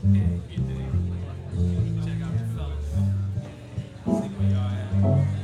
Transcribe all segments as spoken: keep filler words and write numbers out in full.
Check out the fellas. See where y'all at.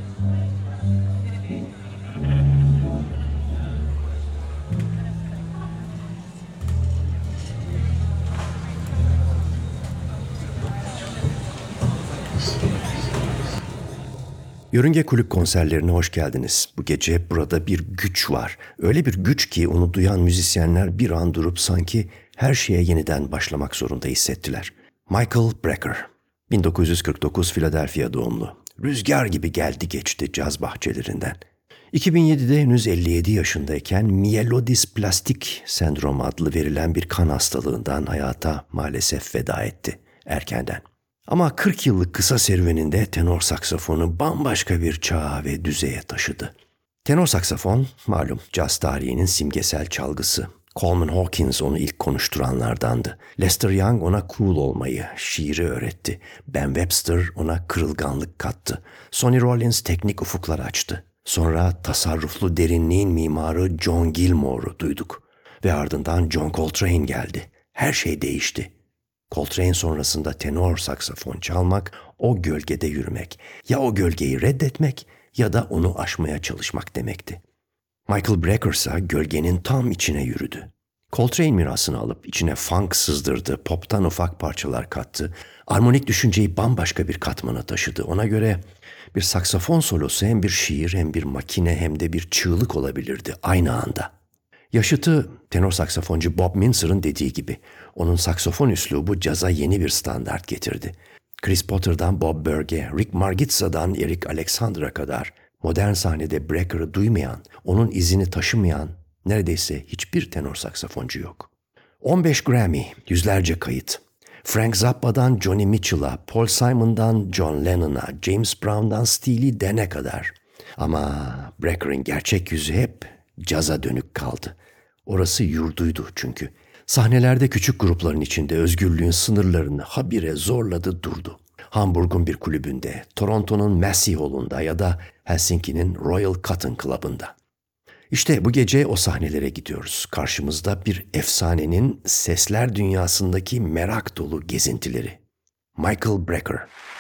Yörünge Kulüp konserlerine hoş geldiniz. Bu gece burada bir güç var. Öyle bir güç ki onu duyan müzisyenler bir an durup sanki her şeye yeniden başlamak zorunda hissettiler. Michael Brecker, bin dokuz yüz kırk dokuz Philadelphia doğumlu. Rüzgar gibi geldi geçti caz bahçelerinden. iki bin yedide henüz elli yedi yaşındayken mielodisplastik sendrom adlı verilen bir kan hastalığından hayata maalesef veda etti erkenden. Ama kırk yıllık kısa serüveninde tenor saksafonu bambaşka bir çağa ve düzeye taşıdı. Tenor saksafon malum caz tarihinin simgesel çalgısı. Coleman Hawkins onu ilk konuşturanlardandı. Lester Young ona cool olmayı, şiiri öğretti. Ben Webster ona kırılganlık kattı. Sonny Rollins teknik ufuklar açtı. Sonra tasarruflu derinliğin mimarı John Gilmore'u duyduk. Ve ardından John Coltrane geldi. Her şey değişti. Coltrane sonrasında tenor saksafon çalmak, o gölgede yürümek. Ya o gölgeyi reddetmek ya da onu aşmaya çalışmak demekti. Michael Brecker ise gölgenin tam içine yürüdü. Coltrane mirasını alıp içine funk sızdırdı, poptan ufak parçalar kattı. Armonik düşünceyi bambaşka bir katmana taşıdı. Ona göre bir saksafon solosu hem bir şiir hem bir makine hem de bir çığlık olabilirdi aynı anda. Yaşıtı tenor saksafoncu Bob Mintzer'ın dediği gibi onun saksafon üslubu caza yeni bir standart getirdi. Chris Potter'dan Bob Berg'e, Rick Margitza'dan Eric Alexander'a kadar modern sahnede Brecker'ı duymayan, onun izini taşımayan neredeyse hiçbir tenor saksafoncu yok. on beş Grammy, yüzlerce kayıt. Frank Zappa'dan Johnny Mitchell'a, Paul Simon'dan John Lennon'a, James Brown'dan Steely Dan'e kadar. Ama Brecker'ın gerçek yüzü hep caza dönük kaldı. Orası yurduydu çünkü. Sahnelerde küçük grupların içinde özgürlüğün sınırlarını habire zorladı durdu. Hamburg'un bir kulübünde, Toronto'nun Massey Hall'unda ya da Helsinki'nin Royal Cotton Club'ında. İşte bu gece o sahnelere gidiyoruz. Karşımızda bir efsanenin sesler dünyasındaki merak dolu gezintileri. Michael Brecker.